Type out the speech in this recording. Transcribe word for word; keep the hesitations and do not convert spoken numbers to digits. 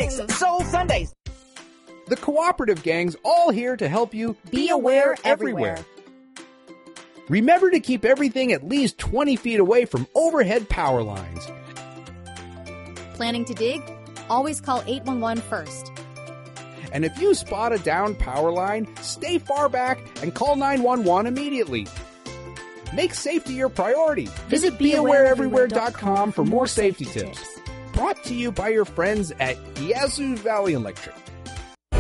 Phoenix, Soul Sundays. The cooperative gang's all here to help you be aware everywhere. Remember to keep everything at least twenty feet away from overhead power lines. Planning to dig? Always call eight one one first. And if you spot a downed power line, stay far back and call nine one one immediately. Make safety your priority. Visit be aware everywhere dot com for more safety tips. Brought to you by your friends at Yazoo Valley Electric.